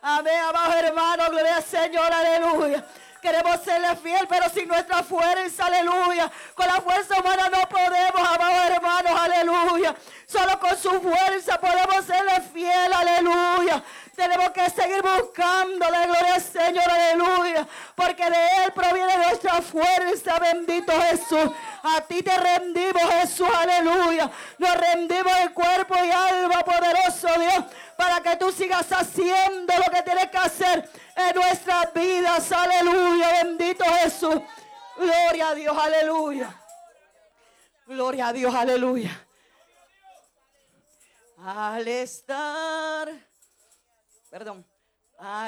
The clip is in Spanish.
Amén, amado hermano, gloria al Señor, aleluya. Queremos serle fiel, pero sin nuestra fuerza, aleluya. Con la fuerza humana no podemos, amados hermanos, aleluya. Solo con su fuerza podemos serle fiel, aleluya. Tenemos que seguir buscándole, gloria al Señor, aleluya. Porque de Él proviene nuestra fuerza, bendito Jesús. A ti te rendimos, Jesús, aleluya. Nos rendimos en cuerpo y alma, poderoso Dios, para que tú sigas haciendo lo que tienes que hacer en nuestras vidas, aleluya, bendito Jesús. Gloria a Dios, aleluya. Gloria a Dios, aleluya. Al estar, perdón,